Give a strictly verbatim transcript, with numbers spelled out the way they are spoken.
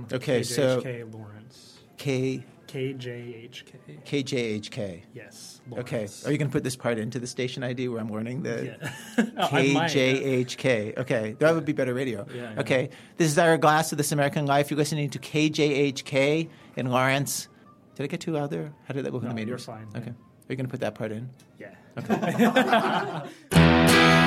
Okay, so K J H K Lawrence. K K J H K. K J H K. Yes. Okay. Lawrence. Are you going to put this part into the station I D where I'm learning the Yeah. I might, K J H K? Okay. That would be better radio. Yeah, yeah. Okay. This is Ira Glass of This American Life. You're listening to K J H K in Lawrence. Did I get too loud there? How did that look in No, the meters? you're fine. Okay. Yeah. Are you going to put that part in? Yeah.